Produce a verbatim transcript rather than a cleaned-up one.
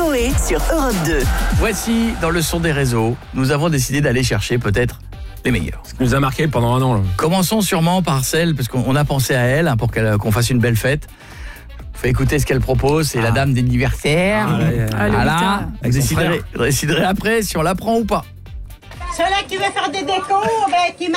Coé sur Europe deux. Voici, dans le son des réseaux, nous avons décidé d'aller chercher peut-être les meilleurs. Ce qui nous a marqué pendant un an. Là. Commençons sûrement par celle, parce qu'on a pensé à elle hein, pour qu'elle, qu'on fasse une belle fête. Faut écouter ce qu'elle propose, c'est ah. la dame d'anniversaire. Ah, ouais, ah, voilà. Vous déciderez, déciderez après si on la prend ou pas. Celui qui veut faire des décos, ben, qui m'a